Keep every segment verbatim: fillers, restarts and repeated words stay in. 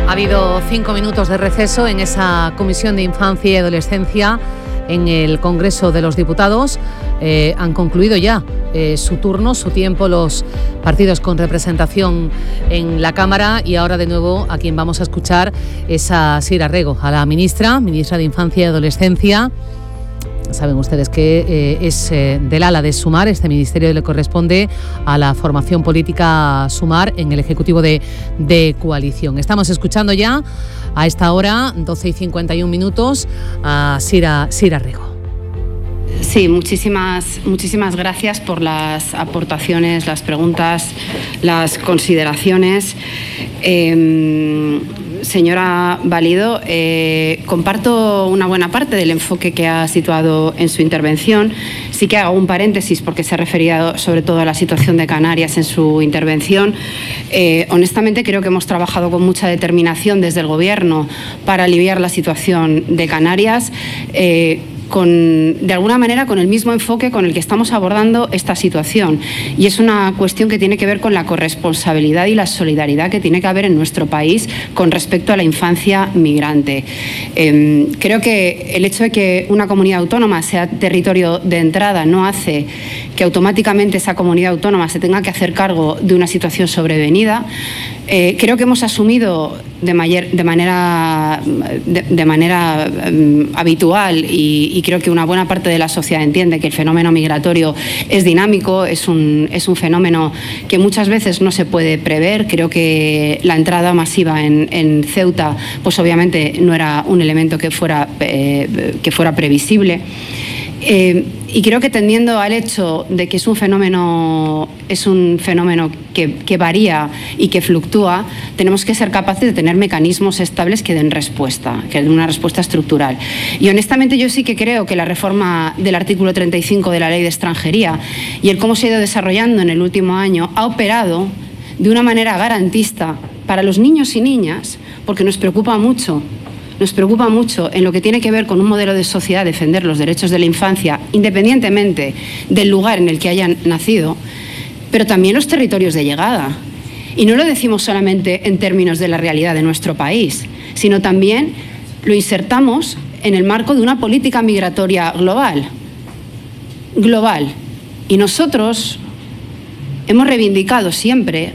Ha habido cinco minutos de receso en esa Comisión de Infancia y Adolescencia en el Congreso de los Diputados. Eh, han concluido ya eh, su turno, su tiempo, los partidos con representación en la Cámara, y ahora de nuevo a quien vamos a escuchar es a Sira Rego, a la ministra, ministra de Infancia y Adolescencia. Saben ustedes que eh, es eh, del ala de Sumar. Este ministerio le corresponde a la formación política Sumar en el Ejecutivo de, de Coalición. Estamos escuchando ya a esta hora, doce y cincuenta y un minutos, a Sira, Sira Rego. Sí, muchísimas, muchísimas gracias por las aportaciones, las preguntas, las consideraciones. Eh, Señora Valido, eh, comparto una buena parte del enfoque que ha situado en su intervención. Sí que hago un paréntesis porque se ha referido sobre todo a la situación de Canarias en su intervención. Eh, honestamente, creo que hemos trabajado con mucha determinación desde el Gobierno para aliviar la situación de Canarias. Eh, Con, de alguna manera con el mismo enfoque con el que estamos abordando esta situación, y es una cuestión que tiene que ver con la corresponsabilidad y la solidaridad que tiene que haber en nuestro país con respecto a la infancia migrante. Eh, creo que el hecho de que una comunidad autónoma sea territorio de entrada no hace que automáticamente esa comunidad autónoma se tenga que hacer cargo de una situación sobrevenida. Eh, creo que hemos asumido de, mayor, de manera, de, de manera um, habitual y, y creo que una buena parte de la sociedad entiende que el fenómeno migratorio es dinámico, es un, es un fenómeno que muchas veces no se puede prever. Creo que la entrada masiva en, en Ceuta, pues obviamente no era un elemento que fuera, eh, que fuera previsible. Eh, y creo que tendiendo al hecho de que es un fenómeno, es un fenómeno que, que varía y que fluctúa, tenemos que ser capaces de tener mecanismos estables que den respuesta, que den una respuesta estructural. Y honestamente yo sí que creo que la reforma del artículo treinta y cinco de la Ley de Extranjería y el cómo se ha ido desarrollando en el último año ha operado de una manera garantista para los niños y niñas, porque nos preocupa mucho Nos preocupa mucho en lo que tiene que ver con un modelo de sociedad, defender los derechos de la infancia, independientemente del lugar en el que hayan nacido, pero también los territorios de llegada. Y no lo decimos solamente en términos de la realidad de nuestro país, sino también lo insertamos en el marco de una política migratoria global. Global. Y nosotros hemos reivindicado siempre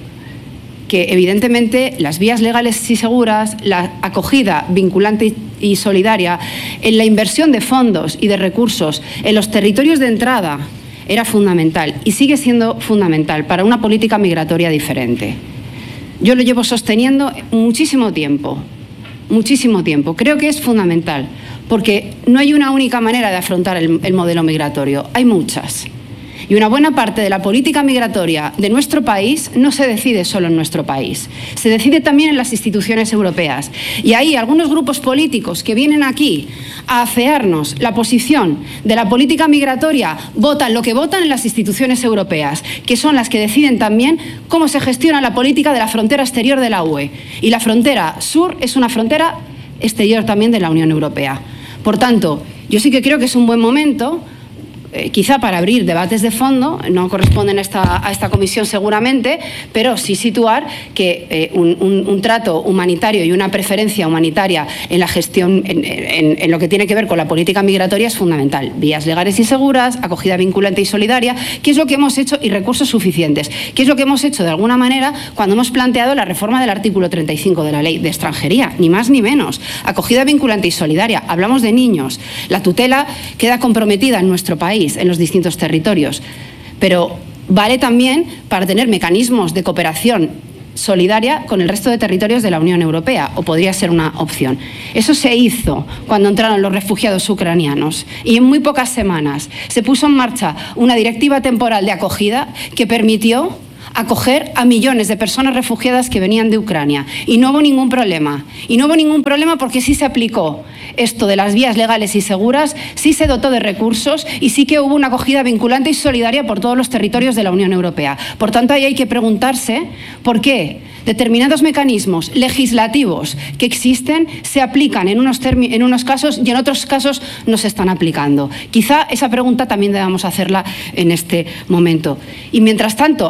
que evidentemente las vías legales y seguras, la acogida vinculante y solidaria, en la inversión de fondos y de recursos en los territorios de entrada era fundamental y sigue siendo fundamental para una política migratoria diferente. Yo lo llevo sosteniendo muchísimo tiempo, muchísimo tiempo. Creo que es fundamental porque no hay una única manera de afrontar el, el modelo migratorio, hay muchas. Y una buena parte de la política migratoria de nuestro país no se decide solo en nuestro país, se decide también en las instituciones europeas. Y ahí algunos grupos políticos que vienen aquí a afearnos la posición de la política migratoria votan lo que votan en las instituciones europeas, que son las que deciden también cómo se gestiona la política de la frontera exterior de la U E. Y la frontera sur es una frontera exterior también de la Unión Europea. Por tanto, yo sí que creo que es un buen momento, Eh, quizá para abrir debates de fondo, no corresponden a esta, a esta comisión seguramente, pero sí situar que eh, un, un, un trato humanitario y una preferencia humanitaria en la gestión, en, en, en lo que tiene que ver con la política migratoria es fundamental. Vías legales y seguras, acogida vinculante y solidaria, que es lo que hemos hecho, y recursos suficientes, que es lo que hemos hecho de alguna manera cuando hemos planteado la reforma del artículo treinta y cinco de la Ley de Extranjería, ni más ni menos. Acogida vinculante y solidaria, hablamos de niños, la tutela queda comprometida en nuestro país, en los distintos territorios, pero vale también para tener mecanismos de cooperación solidaria con el resto de territorios de la Unión Europea, o podría ser una opción. Eso se hizo cuando entraron los refugiados ucranianos y en muy pocas semanas se puso en marcha una directiva temporal de acogida que permitió acoger a millones de personas refugiadas que venían de Ucrania. Y no hubo ningún problema. Y no hubo ningún problema porque sí se aplicó esto de las vías legales y seguras, sí se dotó de recursos y sí que hubo una acogida vinculante y solidaria por todos los territorios de la Unión Europea. Por tanto, ahí hay que preguntarse por qué determinados mecanismos legislativos que existen se aplican en unos, en unos casos y en otros casos no se están aplicando. Quizá esa pregunta también debamos hacerla en este momento. Y mientras tanto, aplicación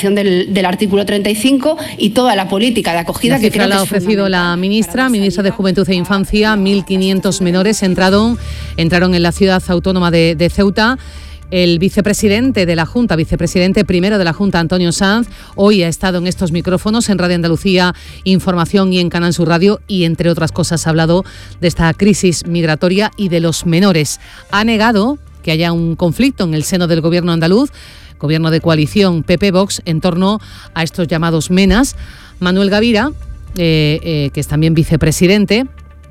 aplicación del, del artículo treinta y cinco y toda la política de acogida la que cifra creo la que ha ofrecido la ministra, ministra de Juventud e Infancia. mil quinientos menores entraron, entraron en la ciudad autónoma de, de Ceuta. El vicepresidente de la Junta, vicepresidente primero de la Junta, Antonio Sanz, hoy ha estado en estos micrófonos en Radio Andalucía Información y en Canal Sur Radio y, entre otras cosas, ha hablado de esta crisis migratoria y de los menores. Ha negado que haya un conflicto en el seno del gobierno andaluz, gobierno de coalición P P-Vox, en torno a estos llamados MENAS. Manuel Gavira, eh, eh, que es también vicepresidente,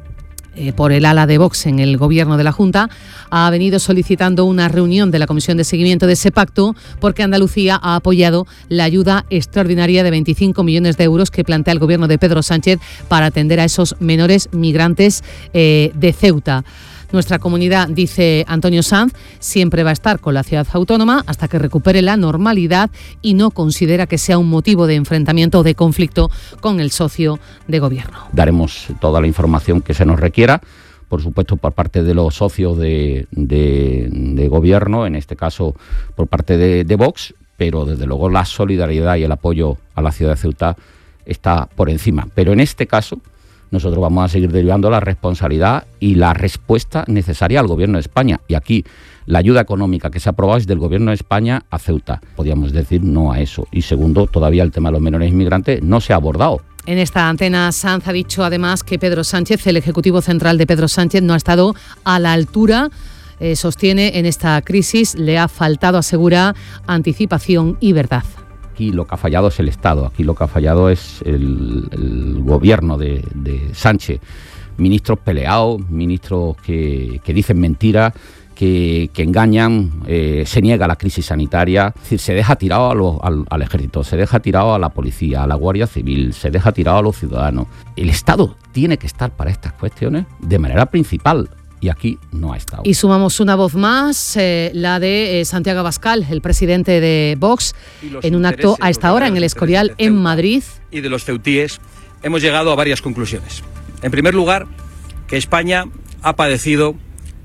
Eh, por el ala de Vox en el gobierno de la Junta, ha venido solicitando una reunión de la Comisión de Seguimiento de ese pacto porque Andalucía ha apoyado la ayuda extraordinaria de veinticinco millones de euros que plantea el gobierno de Pedro Sánchez para atender a esos menores migrantes eh, de Ceuta. Nuestra comunidad, dice Antonio Sanz, siempre va a estar con la ciudad autónoma hasta que recupere la normalidad y no considera que sea un motivo de enfrentamiento o de conflicto con el socio de gobierno. Daremos toda la información que se nos requiera, por supuesto por parte de los socios de, de, de gobierno, en este caso por parte de, de Vox, pero desde luego la solidaridad y el apoyo a la ciudad de Ceuta está por encima. Pero en este caso nosotros vamos a seguir derivando la responsabilidad y la respuesta necesaria al Gobierno de España. Y aquí la ayuda económica que se ha aprobado es del Gobierno de España a Ceuta. Podríamos decir no a eso. Y segundo, todavía el tema de los menores inmigrantes no se ha abordado. En esta antena, Sanz ha dicho además que Pedro Sánchez, el Ejecutivo Central de Pedro Sánchez, no ha estado a la altura. Eh, sostiene en esta crisis le ha faltado, asegura, anticipación y verdad. Aquí lo que ha fallado es el Estado, aquí lo que ha fallado es el, el gobierno de, de Sánchez. Ministros peleados, ministros que, que dicen mentiras, que, que engañan, eh, se niega la crisis sanitaria, es decir, se deja tirado a los, al, al ejército, se deja tirado a la policía, a la Guardia Civil, se deja tirado a los ciudadanos. El Estado tiene que estar para estas cuestiones de manera principal. Y aquí no ha estado. Y sumamos una voz más, eh, la de eh, Santiago Abascal, el presidente de Vox, en un acto a esta hora en el Escorial, en Madrid. Y de los ceutíes hemos llegado a varias conclusiones. En primer lugar, que España ha padecido,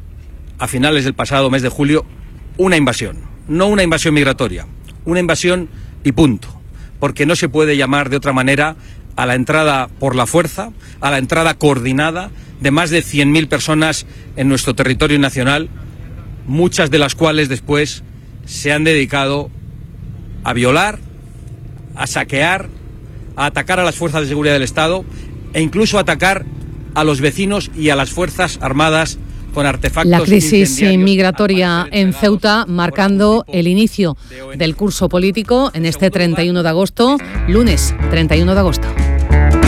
a finales del pasado mes de julio, una invasión. No una invasión migratoria, una invasión y punto. Porque no se puede llamar de otra manera a la entrada por la fuerza, a la entrada coordinada de más de cien mil personas en nuestro territorio nacional, muchas de las cuales después se han dedicado a violar, a saquear, a atacar a las fuerzas de seguridad del Estado e incluso a atacar a los vecinos y a las fuerzas armadas con artefactos. La crisis migratoria en Ceuta marcando el inicio del curso político en este treinta y uno de agosto, lunes treinta y uno de agosto.